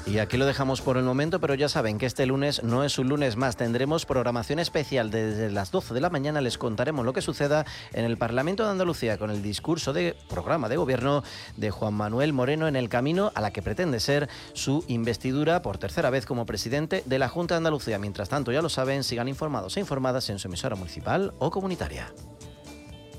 Y aquí lo dejamos por el momento, pero ya saben que este lunes no es un lunes más. Tendremos programación especial desde las 12 de la mañana. Les contaremos lo que suceda en el Parlamento de Andalucía con el discurso de programa de gobierno de Juan Manuel Moreno en el camino a la que pretende ser su investidura por tercera vez como presidente de la Junta de Andalucía. Mientras tanto, ya lo saben, sigan informados e informadas en su emisora municipal o comunitaria.